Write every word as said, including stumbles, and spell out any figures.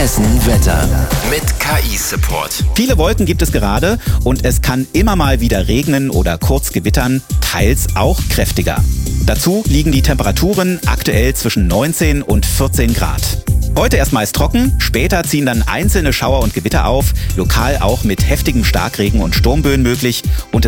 Hessen Wetter mit K I-Support. Viele Wolken gibt es gerade und es kann immer mal wieder regnen oder kurz gewittern, teils auch kräftiger. Dazu liegen die Temperaturen aktuell zwischen neunzehn und vierzehn Grad. Heute erst meist trocken, später ziehen dann einzelne Schauer und Gewitter auf, lokal auch mit heftigem Starkregen und Sturmböen möglich und es